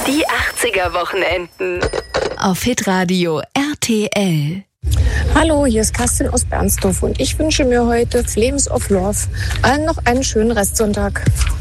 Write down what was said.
Die 80er Wochenenden. Auf Hitradio RTL. Hallo, hier ist Kerstin aus Bernsdorf und ich wünsche mir heute Flames of Love allen noch einen schönen Restsonntag.